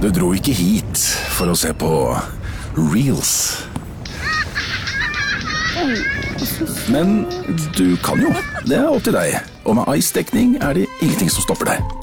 Du dro ikke hit for å se på Reels. Men du kan jo. Det er opp til deg. Og med Ice-dekning er det ingenting som stopper deg.